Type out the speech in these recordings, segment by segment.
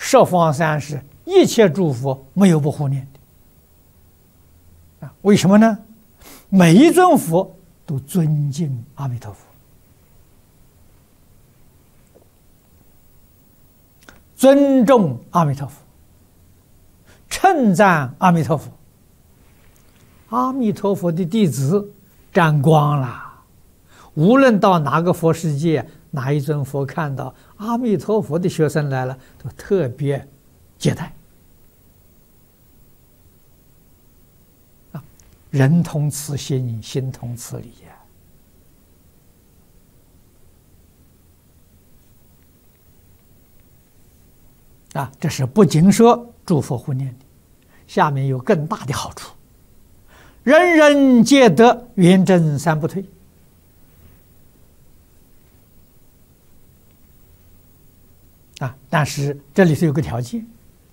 十方三世一切诸佛没有不护念的啊！为什么呢？每一尊佛都尊敬阿弥陀佛，尊重阿弥陀佛，称赞阿弥陀佛。阿弥陀佛的弟子沾光了，无论到哪个佛世界，哪一尊佛看到阿弥陀佛的学生来了，都特别接待。啊，人同此心，心同此理呀！啊，这是不仅说诸佛护念的，下面有更大的好处。人人皆得圆正三不退啊！但是这里头有个条件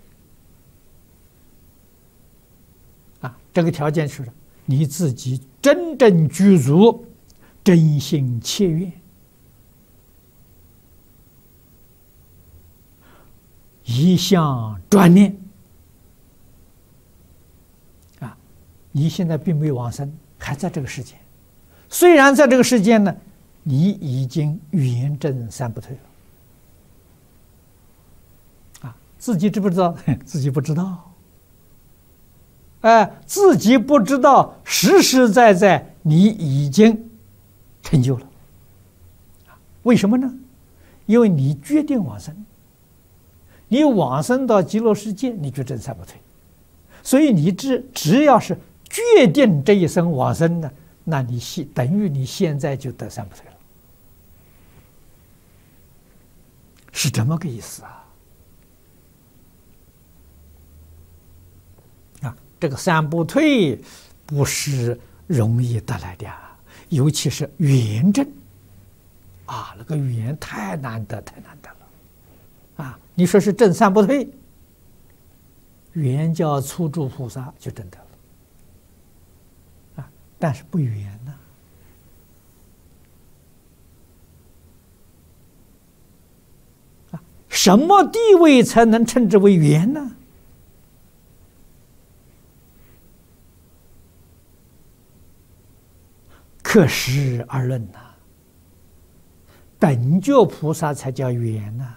啊，这个条件是你自己真正具足真心切愿，一向专念。你现在并没有往生，还在这个世间。虽然在这个世间呢，你已经圆正三不退了。啊，自己知不知道？自己不知道。哎，自己不知道，实实在在你已经成就了。为什么呢？因为你决定往生，你往生到极乐世界，你就正三不退。所以你只要是决定这一生往生呢，那你等于你现在就得三不退了，是这么个意思啊！啊，这个三不退不是容易得来的啊，尤其是圆正啊，那个圆太难得，太难得了啊！你说是正三不退，圆教初住菩萨就真得了。但是不圆呢，什么地位才能称之为圆呢？可实而论呐，等觉菩萨才叫圆呐。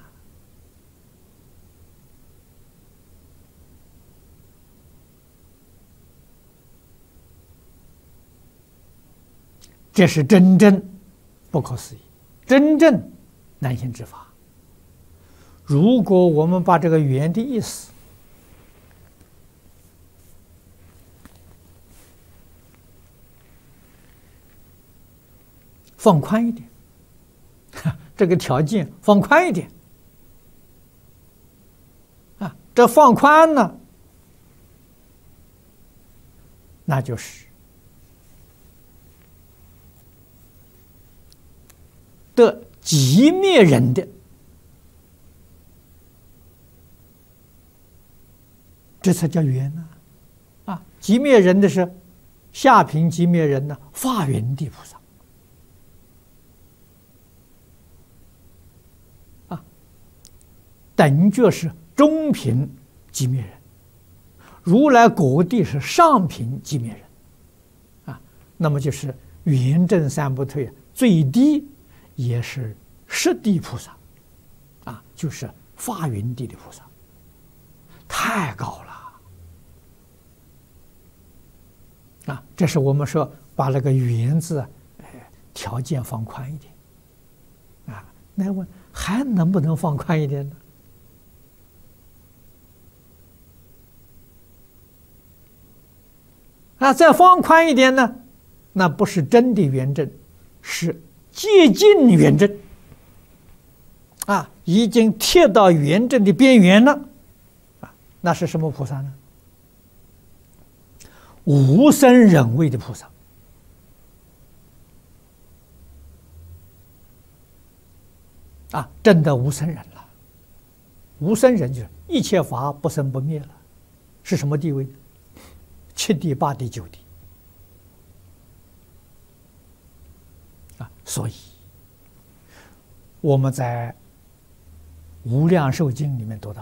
这是真正不可思议，真正难行之法。如果我们把这个圆的意思放宽一点，这个条件放宽一点啊，这放宽呢，那就是得寂灭人的，这才叫圆呢！啊，寂灭人的是下品寂灭人呢，法云地菩萨。啊，等觉是中品寂灭人，如来果地是上品寂灭人。啊，那么就是圆正三不退，最低也是十地菩萨，啊，就是法云地的菩萨，太高了。啊，这是我们说把那个圆字，条件放宽一点。啊，那问还能不能放宽一点呢？啊，再放宽一点呢，那不是真的圆正，是接近圆正，啊，已经贴到圆正的边缘了，啊，那是什么菩萨呢？无生忍位的菩萨，啊，真的无生忍了。无生忍就是一切法不生不灭了，是什么地位？七地、八地、九地。啊，所以我们在《无量寿经》里面读到，